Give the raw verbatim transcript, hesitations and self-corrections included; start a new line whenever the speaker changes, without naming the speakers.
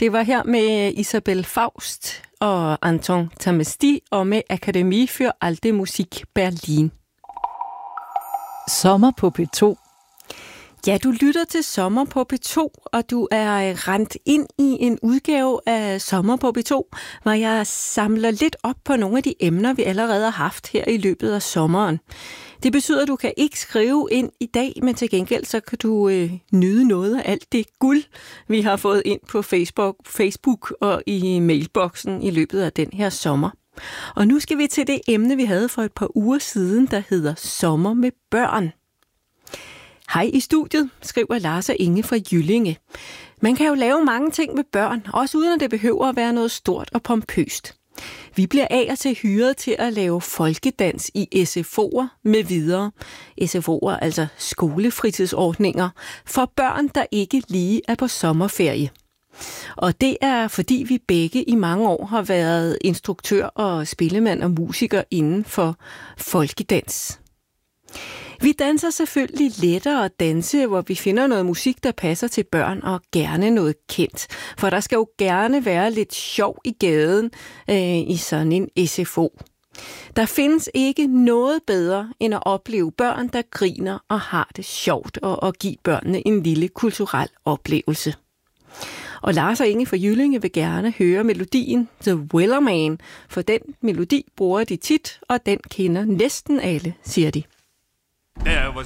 Det var her med Isabel Faust og Anton Tamesti og med Akademie für Alte Musik Berlin.
Sommer på P to.
Ja, du lytter til Sommer på P to, og du er rendt ind i en udgave af Sommer på P to, hvor jeg samler lidt op på nogle af de emner, vi allerede har haft her i løbet af sommeren. Det betyder, at du kan ikke skrive ind i dag, men til gengæld så kan du øh, nyde noget af alt det guld, vi har fået ind på Facebook, Facebook og i mailboksen i løbet af den her sommer. Og nu skal vi til det emne, vi havde for et par uger siden, der hedder Sommer med børn. Hej i studiet, skriver Lars og Inge fra Jyllinge. Man kan jo lave mange ting med børn, også uden at det behøver at være noget stort og pompøst. Vi bliver af og til hyret til at lave folkedans i S F O'er med videre. S F O'er, altså skolefritidsordninger, for børn, der ikke lige er på sommerferie. Og det er, fordi vi begge i mange år har været instruktør og spillemand og musiker inden for folkedans. Vi danser selvfølgelig lettere at danse, hvor vi finder noget musik, der passer til børn, og gerne noget kendt. For der skal jo gerne være lidt sjov i gaden øh, i sådan en S F O. Der findes ikke noget bedre end at opleve børn, der griner og har det sjovt, og, og give børnene en lille kulturel oplevelse. Og Lars og Inge fra Jyllinge vil gerne høre melodien The Wellerman, for den melodi bruger de tit, og den kender næsten alle, siger de.
There was